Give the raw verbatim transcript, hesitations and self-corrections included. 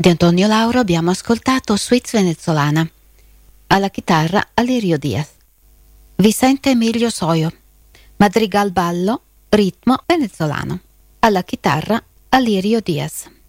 Di Antonio Lauro abbiamo ascoltato Suite venezolana, alla chitarra Alirio Diaz. Vicente Emilio Soio, Madrigal ballo, ritmo venezolano, alla chitarra Alirio Diaz.